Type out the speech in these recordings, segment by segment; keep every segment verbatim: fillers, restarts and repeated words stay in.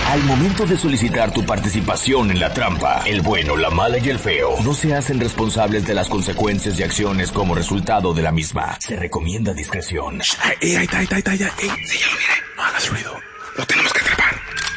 Al momento de solicitar tu participación en la trampa, el bueno, la mala y el feo no se hacen responsables de las consecuencias y acciones como resultado de la misma. Se recomienda discreción. Ay, ahí está, ahí está, ahí está, ya. Ey, sí, ya lo miré. No hagas ruido. Lo tenemos que atrapar.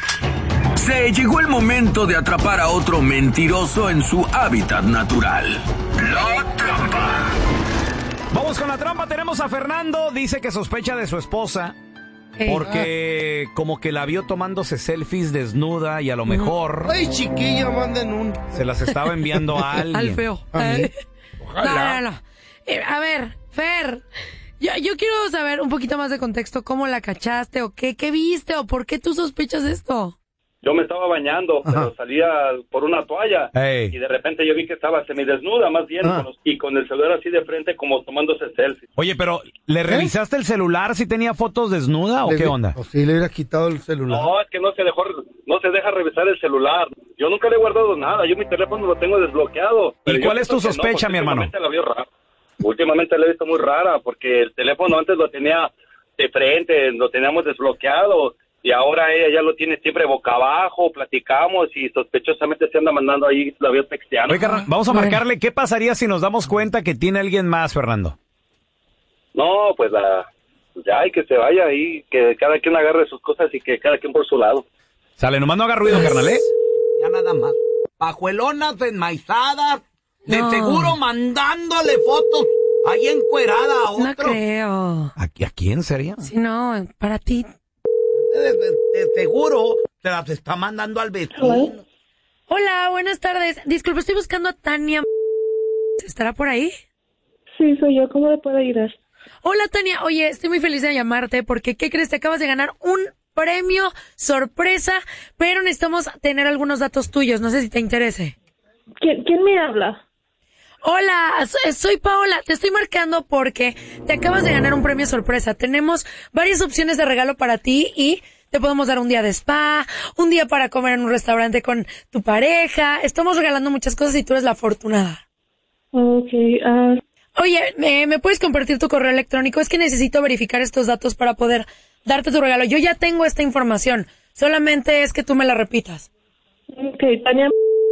Se llegó el momento de atrapar a otro mentiroso en su hábitat natural. La trampa. Vamos con la trampa. Tenemos a Fernando. Dice que sospecha de su esposa porque como que la vio tomándose selfies desnuda y a lo mejor... Ay, chiquilla, manden un... Se las estaba enviando a alguien. Al feo. Ay. No, no, no. Eh, a ver, Fer, yo, yo quiero saber un poquito más de contexto. ¿Cómo la cachaste o qué? ¿Qué viste o por qué tú sospechas esto? Yo me estaba bañando, Ajá. pero salía por una toalla. Ey. Y de repente yo vi que estaba semidesnuda, más bien, Ah. con los- y con el celular así de frente, como tomándose selfie. Oye, pero ¿le revisaste el celular si tenía fotos desnuda o Le- qué onda? O si le hubiera quitado el celular. No, es que no se dejó, no se deja revisar el celular. Yo nunca le he guardado nada, yo mi teléfono lo tengo desbloqueado. Pero yo cuál es tu pienso que no, sospecha, porque mi hermano? Últimamente la veo rara. Últimamente la he visto muy rara, porque el teléfono antes lo tenía de frente, lo teníamos desbloqueado. Y ahora ella ya lo tiene siempre boca abajo, platicamos y sospechosamente se anda mandando ahí, la veo texteando. Oye, carnal, vamos a marcarle. ¿Qué pasaría si nos damos cuenta que tiene alguien más, Fernando? No, pues la, ya hay que se vaya ahí, que cada quien agarre sus cosas y que cada quien por su lado. Sale, nomás no haga ruido, carnal, ¿eh? Ya nada más. Pajuelonas enmaizadas, de No. seguro mandándole fotos ahí encuerada a No otro. creo. ¿A, a quién sería? Si no, para ti. De, de- de seguro te las está mandando al vecino. Hola, buenas tardes. Disculpe, estoy buscando a Tania. ¿Estará por ahí? Sí, soy yo. ¿Cómo le puedo ayudar? Hola, Tania. Oye, estoy muy feliz de llamarte porque, ¿qué crees? Te acabas de ganar un premio sorpresa, pero necesitamos tener algunos datos tuyos. No sé si te interese. ¿Quién, quién me habla? Hola, so- soy Paola. Te estoy marcando porque te acabas de ganar un premio sorpresa. Tenemos varias opciones de regalo para ti y te podemos dar un día de spa, un día para comer en un restaurante con tu pareja. Estamos regalando muchas cosas y tú eres la afortunada. Ok, ah, Oye, ¿me, ¿me puedes compartir tu correo electrónico? Es que necesito verificar estos datos para poder darte tu regalo. Yo ya tengo esta información. Solamente es que tú me la repitas. ok, Tania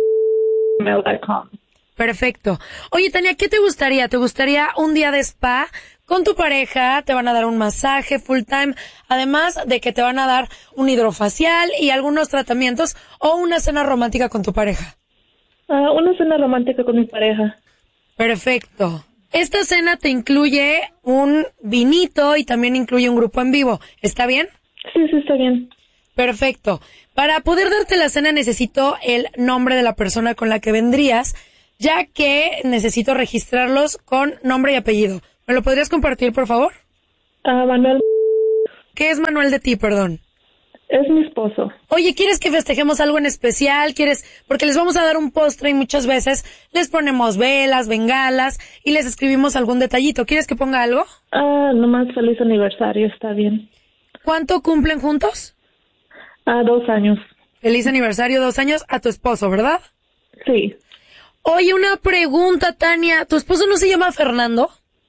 gmail punto com. Perfecto. Oye, Tania, ¿qué te gustaría? ¿Te gustaría un día de spa con tu pareja? Te van a dar un masaje full time, además de que te van a dar un hidrofacial y algunos tratamientos, o una cena romántica con tu pareja. Ah, una cena romántica con mi pareja. Perfecto. Esta cena te incluye un vinito y también incluye un grupo en vivo. ¿Está bien? Sí, sí, está bien. Perfecto. Para poder darte la cena necesito el nombre de la persona con la que vendrías, ya que necesito registrarlos con nombre y apellido. ¿Me lo podrías compartir, por favor? Ah, Manuel ¿Qué es Manuel de ti, perdón? es mi esposo. Oye, ¿quieres que festejemos algo en especial? ¿Quieres? Porque les vamos a dar un postre y muchas veces les ponemos velas, bengalas y les escribimos algún detallito. ¿Quieres que ponga algo? Ah, nomás feliz aniversario, está bien. ¿Cuánto cumplen juntos? Ah, dos años. Feliz aniversario, dos años a tu esposo, ¿verdad? Sí. Oye, una pregunta, Tania. ¿Tu esposo no se llama Fernando?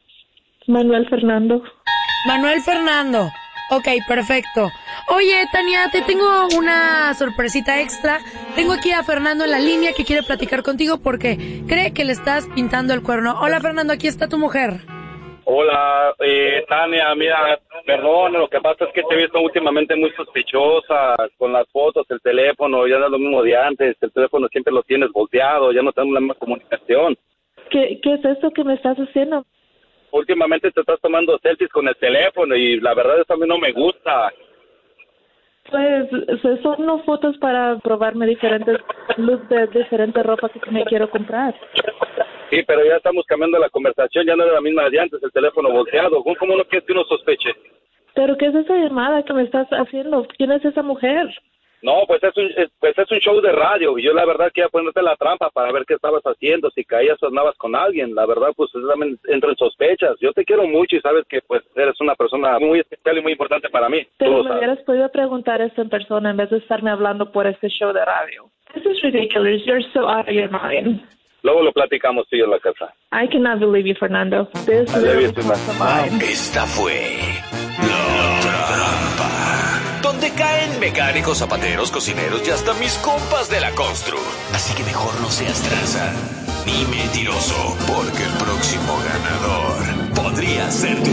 Manuel Fernando. Manuel Fernando. Ok, perfecto. Oye, Tania, te tengo una sorpresita extra. Tengo aquí a Fernando en la línea que quiere platicar contigo porque cree que le estás pintando el cuerno. Hola, Fernando, aquí está tu mujer. Hola, eh, Tania, mira, perdón, lo que pasa es que te he visto últimamente muy sospechosa con las fotos, el teléfono, ya no es lo mismo de antes, el teléfono siempre lo tienes volteado, ya no tenemos la misma comunicación. ¿Qué, qué es eso que me estás haciendo? Últimamente te estás tomando selfies con el teléfono y la verdad eso a mí no me gusta. Pues pues, son unas fotos para probarme diferentes looks de diferente ropa que me quiero comprar. Sí, pero ya estamos cambiando la conversación, ya no es la misma de antes, el teléfono volteado. ¿Cómo, cómo no quieres que uno sospeche? ¿Pero qué es esa llamada que me estás haciendo? ¿Quién es esa mujer? No, pues es un es, pues es un show de radio y yo la verdad quería ponerte la trampa para ver qué estabas haciendo, si caías o andabas con alguien. La verdad, pues también entro en sospechas. Yo te quiero mucho y sabes que pues eres una persona muy especial y muy importante para mí. Tú Pero lo me sabes. hubieras podido preguntar esto en persona en vez de estarme hablando por este show de radio. This is ridiculous. You're so out of your mind. Luego lo platicamos tú y yo en la casa. I cannot believe you, Fernando. This I love really you too much. crossed the line. Esta fue La Trampa. Donde donde caen mecánicos, zapateros, cocineros y hasta mis compas de la constru. Así que mejor no seas tranza ni mentiroso, porque el próximo ganador podría ser tú.